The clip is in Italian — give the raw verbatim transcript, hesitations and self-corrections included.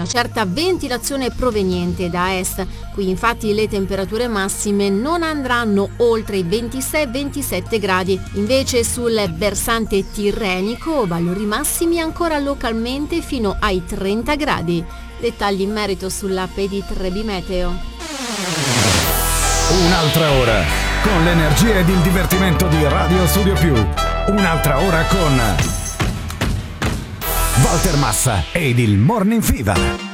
una certa ventilazione proveniente da est. Qui infatti le temperature massime non andranno oltre i ventisei ventisette gradi. Invece sul versante tirrenico valori massimi ancora localmente fino ai trenta gradi. Dettagli in merito sull'app di tre B Meteo. Un'altra ora con l'energia ed il divertimento di Radio Studio Più. Un'altra ora con Walter Massa ed il Morning Fever.